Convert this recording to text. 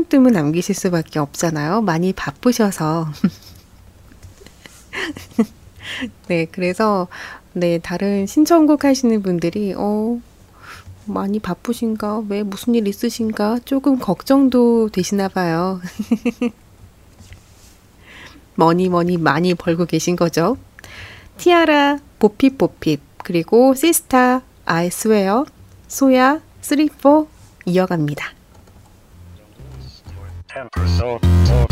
뜸은 남기실 수밖에 없잖아요. 많이 바쁘셔서. 네, 그래서 네, 다른 신청곡 하시는 분들이 많이 바쁘신가? 왜 무슨 일 있으신가? 조금 걱정도 되시나 봐요. 머니 많이 벌고 계신 거죠. 티아라, 보핍, 그리고 시스타, I swear, 소야, 3, 4 이어갑니다.